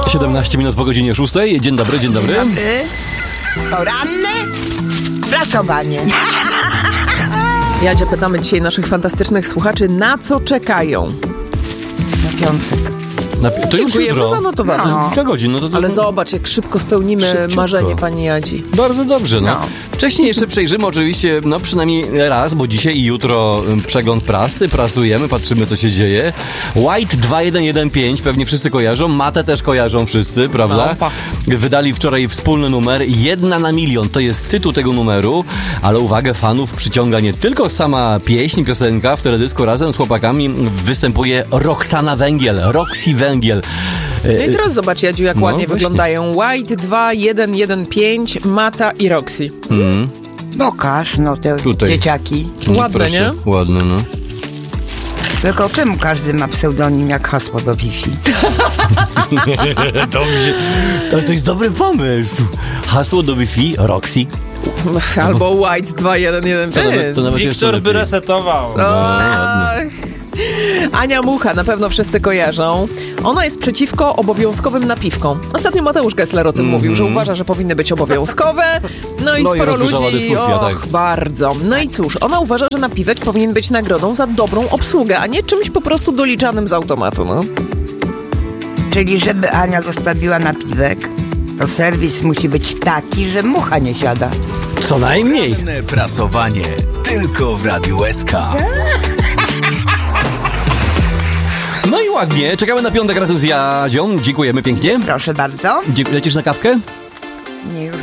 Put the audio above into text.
17 minut po godzinie 6. Dzień dobry, dzień dobry. Poranne prasowanie. Jadzie, pytamy dzisiaj naszych fantastycznych słuchaczy, na co czekają? Na piątek. To już Dziękujemy, jutro. zanotowane. No. Kilka godzin. No to Ale zobacz, jak szybko spełnimy Szybciutko. marzenie pani Jadzi. Bardzo dobrze, no. No. Wcześniej jeszcze przejrzymy oczywiście, no przynajmniej raz, bo dzisiaj i jutro przegląd prasy, prasujemy, patrzymy co się dzieje. White 2115, pewnie wszyscy kojarzą, Matę też kojarzą wszyscy, prawda? Wydali wczoraj wspólny numer, 1 na 1 000 000, to jest tytuł tego numeru, ale uwagę fanów przyciąga nie tylko sama piosenka, w teledysku razem z chłopakami występuje Roxana Węgiel, Roxy Węgiel. No i teraz zobacz, Jadziu, jak No, ładnie właśnie. wyglądają. White 2115, Mata i Roxy. Pokaż, no te Tutaj. dzieciaki. Ładne, Proszę, nie? Ładne, no. Tylko czemu każdy ma pseudonim jak hasło do Wi-Fi? Dobrze. To jest dobry pomysł. Hasło do Wi-Fi, Roxy. Albo White 2115. To nawet jeszcze Wiktor by lepiej. resetował. Ach. Ania Mucha, na pewno wszyscy kojarzą. Ona jest przeciwko obowiązkowym napiwkom. Ostatnio Mateusz Gessler o tym mówił, że uważa, że powinny być obowiązkowe. No i No i sporo rozgorzała ludzi, dyskusja, tak. bardzo. No i cóż, ona uważa, że napiwek powinien być nagrodą za dobrą obsługę, a nie czymś po prostu doliczanym z automatu, no. Czyli żeby Ania zostawiła napiwek, to serwis musi być taki, że mucha nie siada. Co najmniej. Poranne prasowanie tylko w Radiu SK. No i ładnie. Czekamy na piątek razem z Jadzią. Dziękujemy pięknie. Proszę bardzo. Lecisz na kawkę? Nie, już